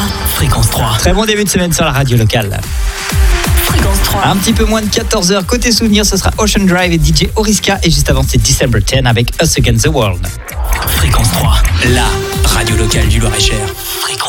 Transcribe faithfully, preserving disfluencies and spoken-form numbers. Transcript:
Fréquence trois. Très bon début de semaine sur la radio locale. Fréquence trois. Un petit peu moins de quatorze heures. Côté souvenir, ce sera Ocean Drive et D J Oriska. Et juste avant, c'est December dix avec Us Against the World. Fréquence trois, la radio locale du Loir-et-Cher. Fréquence